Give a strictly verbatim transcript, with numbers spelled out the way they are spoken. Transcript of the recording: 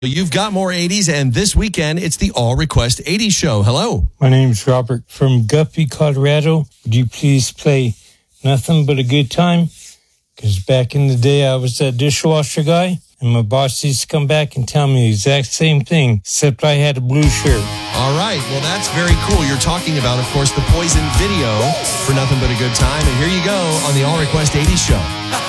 You've got more eighties, and this weekend, it's the All Request eighties Show. Hello. My name's Robert from Guppy, Colorado. Would you please play Nothing But a Good Time? Because back in the day, I was that dishwasher guy, and my boss used to come back and tell me the exact same thing, except I had a blue shirt. All right. Well, that's very cool. You're talking about, of course, the Poison video for Nothing But a Good Time. And here you go on the All Request eighties Show.